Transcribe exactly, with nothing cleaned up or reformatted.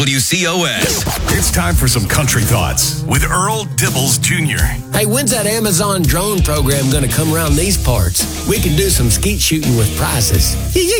W C O S. It's time for some country thoughts with Earl Dibbles Junior Hey, when's that Amazon drone program going to come around these parts? We can do some skeet shooting with prizes.